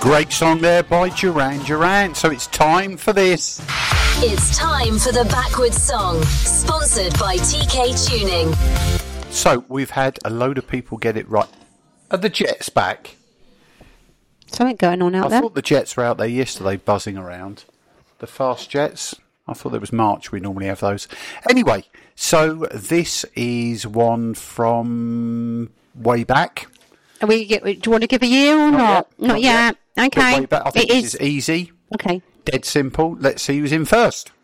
Great song there by Duran Duran. So it's time for this. It's time for the Backwards Song, sponsored by TK Tuning. So we've had a load of people get it right. Are the Jets back? Something going on out there. I thought the Jets were out there yesterday buzzing around. The fast Jets. I thought it was March. We normally have those. Anyway, so this is one from way back. Do you want to give a year or not? Not yet. Okay. Way back. I think this is easy. Okay. Dead simple. Let's see who's in first.